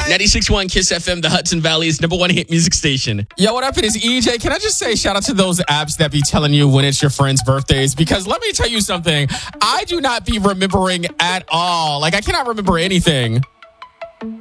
96.1 Kiss FM, the Hudson Valley's #1 hit music station. Yo, what up? It is EJ. Can I just say shout out to those apps that be telling you when it's your friends' birthdays? Because let me tell you something. I do not be remembering at all. Like, I cannot remember anything.